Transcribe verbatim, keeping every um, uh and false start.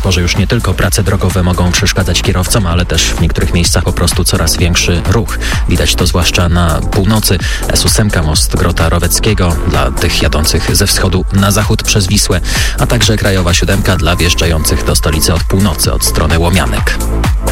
porze już nie tylko prace drogowe mogą przeszkadzać kierowcom, ale też w niektórych miejscach po prostu coraz większy ruch. Widać to zwłaszcza na północy. S osiem, most Grota Roweckiego dla tych jadących ze wschodu na zachód przez Wisłę, a także Krajowa siódemka dla wjeżdżających do stolicy od północy, od strony Łomianek.